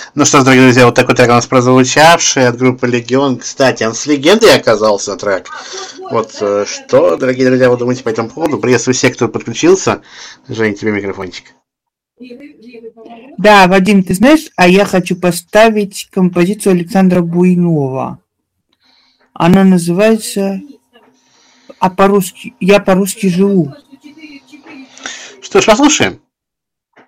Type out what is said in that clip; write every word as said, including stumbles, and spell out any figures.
Ну что ж, дорогие друзья, вот такой трек у нас прозвучавший от группы Легион. Кстати, он с легендой оказался трек. Вот э, что, дорогие друзья, вы думаете по этому поводу? Приветствую всех, кто подключился. Жень, тебе микрофончик. Да, Вадим, ты знаешь, а я хочу поставить композицию Александра Буйнова. Она называется «А по-русски, я по-русски живу». Что ж, послушаем.